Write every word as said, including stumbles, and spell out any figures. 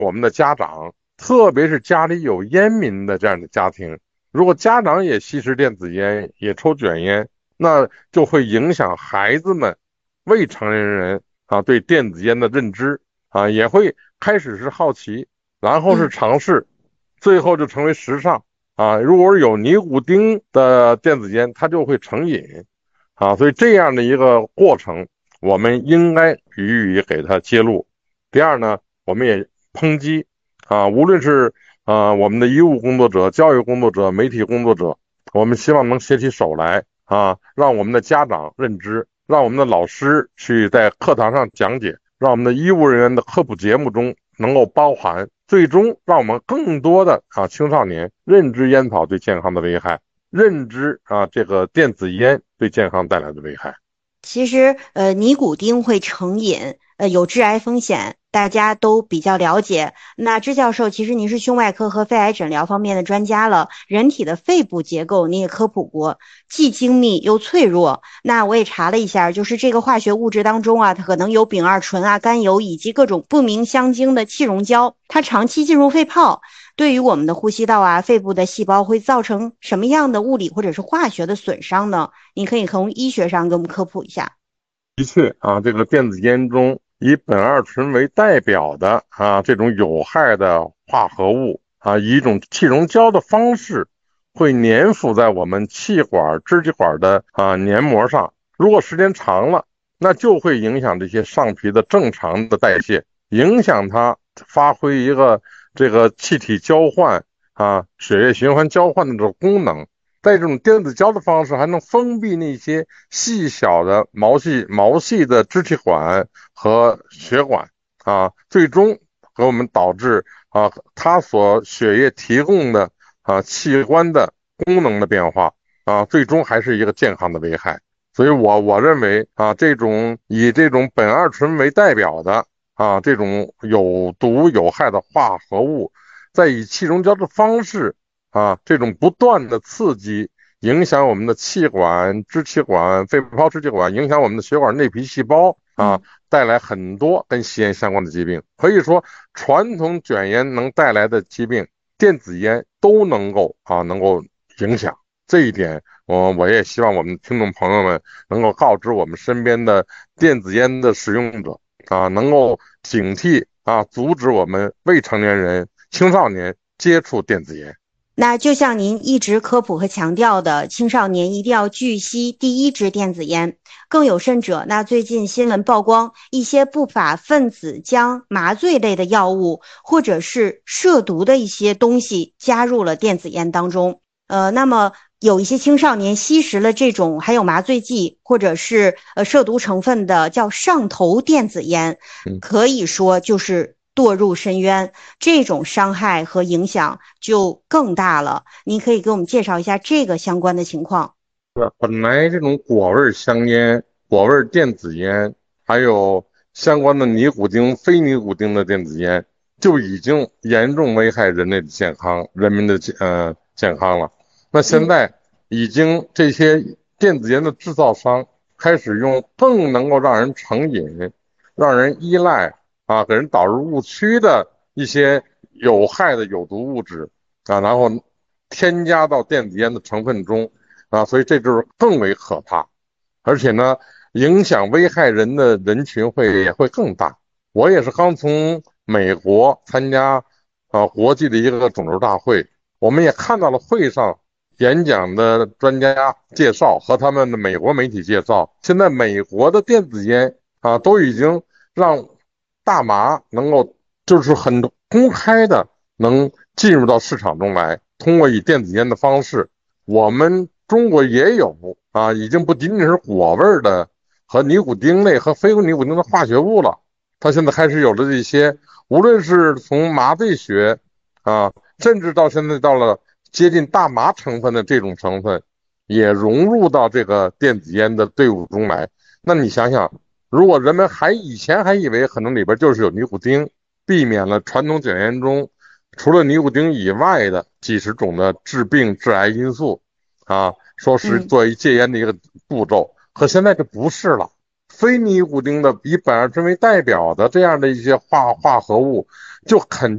我们的家长，特别是家里有烟民的这样的家庭，如果家长也吸食电子烟，也抽卷烟，那就会影响孩子们、未成年人啊对电子烟的认知啊，也会开始是好奇，然后是嗯。 尝试，最后就成为时尚啊。如果有尼古丁的电子烟，它就会成瘾啊。所以这样的一个过程，我们应该予以给它揭露。第二呢，我们也抨击啊，无论是啊我们的医务工作者、教育工作者、媒体工作者，我们希望能携起手来啊，让我们的家长认知，让我们的老师去在课堂上讲解，让我们的医务人员的科普节目中能够包含，最终让我们更多的啊青少年认知烟草对健康的危害，认知啊这个电子烟对健康带来的危害。 其实，呃，尼古丁会成瘾，呃，有致癌风险，大家都比较了解。那支教授，其实您是胸外科和肺癌诊疗方面的专家了，人体的肺部结构您也科普过，既精密又脆弱。那我也查了一下，就是这个化学物质当中啊，它可能有丙二醇啊、甘油以及各种不明香精的气溶胶，它长期进入肺泡，对于我们的呼吸道啊、肺部的细胞会造成什么样的物理或者是化学的损伤呢？你可以从医学上给我们科普一下。 的确啊，这个电子烟中以苯二醇为代表的啊这种有害的化合物啊，以一种气溶胶的方式会粘附在我们气管、支气管的啊黏膜上。如果时间长了，那就会影响这些上皮的正常的代谢，影响它发挥一个这个气体交换啊、血液循环交换的这种功能。在这种电子胶的方式，还能封闭那些细小的毛细毛细的支气管和血管啊，最终给我们导致啊，它所血液提供的啊器官的功能的变化啊，最终还是一个健康的危害。所以我我认为啊，这种以这种苯二醇为代表的啊这种有毒有害的化合物，在以气溶胶的方式啊，这种不断的刺激，影响我们的气管、支气管、肺泡支气管，影响我们的血管内皮细胞啊， 嗯。 带来很多跟吸烟相关的疾病。可以说，传统卷烟能带来的疾病，电子烟都能够啊能够影响。这一点，我我也希望我们听众朋友们能够告知我们身边的电子烟的使用者啊，能够警惕啊，阻止我们未成年人、青少年接触电子烟。 那就像您一直科普和强调的，青少年一定要拒吸第一支电子烟。更有甚者，那最近新闻曝光，一些不法分子将麻醉类的药物或者是涉毒的一些东西加入了电子烟当中。呃，那么有一些青少年吸食了这种含有麻醉剂或者是呃涉毒成分的叫上头电子烟， 嗯。 可以说就是堕入深渊，这种伤害和影响就更大了。您可以给我们介绍一下这个相关的情况。 本来这种果味香烟、果味电子烟，还有相关的尼古丁、非尼古丁的电子烟，就已经严重危害人类的健康、人民的呃健康了。那现嗯。 在已经这些电子烟的制造商开始用更能够让人成瘾、让人依赖啊，给人导入误区的一些有害的有毒物质啊，然后添加到电子烟的成分中。啊，所以这就是更为可怕，而且呢，影响危害人的人群会也会更大。我也是刚从美国参加啊国际的一个肿瘤大会，我们也看到了会上演讲的专家介绍和他们的美国媒体介绍，现在美国的电子烟啊都已经让大麻能够就是很公开的能进入到市场中来，通过以电子烟的方式。我们中国也有啊，已经不仅仅是果味的和尼古丁类和非尼古丁的化学物了，它现在开始有了这些，无论是从麻醉学啊，甚至到现在到了接近大麻成分的这种成分，也融入到这个电子烟的队伍中来。那你想想，如果人们还以前还以为可能里边就是有尼古丁，避免了传统卷烟中除了尼古丁以外的几十种的致病致癌因素啊，说是嗯。 作为戒烟的一个步骤，可现在这不是了。非尼古丁的以苯二醇为代表的这样的一些化化合物，就肯